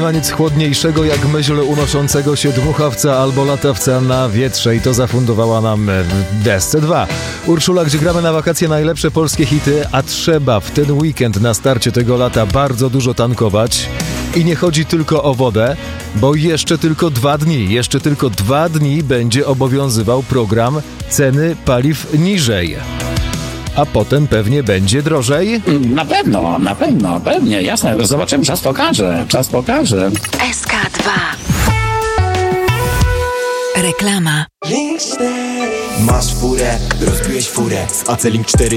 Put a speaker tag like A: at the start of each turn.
A: ma nic chłodniejszego jak myśl unoszącego się dmuchawca albo latawca na wietrze i to zafundowała nam Desce 2. Urszula, gdzie gramy na wakacje najlepsze polskie hity, a trzeba w ten weekend na starcie tego lata bardzo dużo tankować. I nie chodzi tylko o wodę, bo jeszcze tylko 2 dni będzie obowiązywał program ceny paliw niżej. A potem pewnie będzie drożej?
B: Na pewno, pewnie, jasne. Zobaczymy, czas pokaże.
C: SK2. Reklama.
D: Masz furę, rozbiłeś furę z Acelink 4.